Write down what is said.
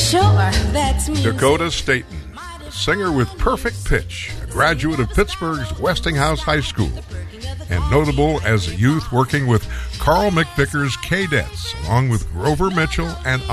Sure, that's me. Dakota Staten, a singer with perfect pitch, a graduate of Pittsburgh's Westinghouse High School, and notable as a youth working with Carl McVicker's Cadettes, along with Grover Mitchell and